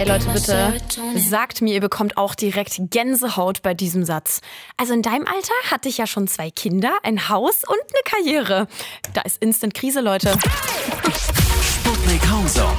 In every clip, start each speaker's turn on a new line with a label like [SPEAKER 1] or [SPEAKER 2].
[SPEAKER 1] Ey Leute, bitte sagt mir, ihr bekommt auch direkt Gänsehaut bei diesem Satz. Also in deinem Alter hatte ich ja schon 2 Kinder, ein Haus und eine Karriere. Da ist Instant Krise, Leute.
[SPEAKER 2] Sputnik Homezone.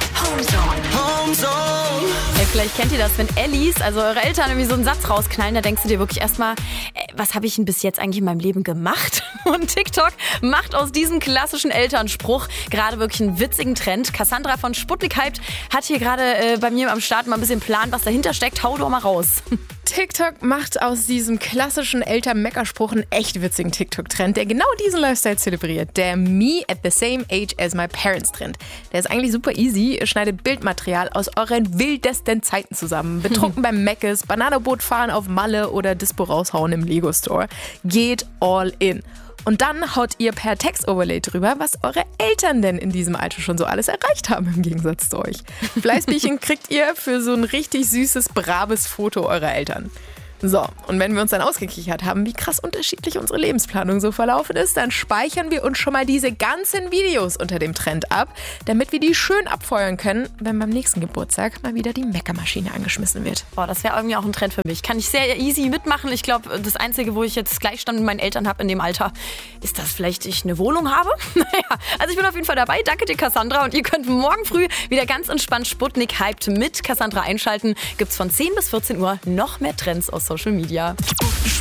[SPEAKER 1] Ey, vielleicht kennt ihr das, wenn Ellis, also eure Eltern, irgendwie so einen Satz rausknallen, da denkst du dir wirklich erstmal, was habe ich denn bis jetzt eigentlich in meinem Leben gemacht? Und TikTok macht aus diesem klassischen Elternspruch gerade wirklich einen witzigen Trend. Cassandra von Sputnik Hyped hat hier gerade bei mir am Start mal ein bisschen Plan, was dahinter steckt. Hau doch mal raus.
[SPEAKER 3] TikTok macht aus diesem klassischen Eltern-Meckerspruch einen echt witzigen TikTok-Trend, der genau diesen Lifestyle zelebriert. Der Me at the same age as my parents Trend. Der ist eigentlich super easy, schneidet Bildmaterial aus euren wildesten Zeiten zusammen. Betrunken beim Meckes, Bananaboot fahren auf Malle oder Dispo raushauen im Lego-Store. Geht all in. Und dann haut ihr per Text-Overlay drüber, was eure Eltern denn in diesem Alter schon so alles erreicht haben im Gegensatz zu euch. Fleißbierchen kriegt ihr für so ein richtig süßes, braves Foto eurer Eltern. So, und wenn wir uns dann ausgekichert haben, wie krass unterschiedlich unsere Lebensplanung so verlaufen ist, dann speichern wir uns schon mal diese ganzen Videos unter dem Trend ab, damit wir die schön abfeuern können, wenn beim nächsten Geburtstag mal wieder die Meckermaschine angeschmissen wird.
[SPEAKER 1] Boah, das wäre irgendwie auch ein Trend für mich. Kann ich sehr easy mitmachen. Ich glaube, das Einzige, wo ich jetzt Gleichstand mit meinen Eltern habe in dem Alter, ist, dass vielleicht ich eine Wohnung habe. Naja, also ich bin auf jeden Fall dabei. Danke dir, Cassandra. Und ihr könnt morgen früh wieder ganz entspannt Sputnik Hyped mit Cassandra einschalten. Gibt's von 10 bis 14 Uhr noch mehr Trends aus Social Media.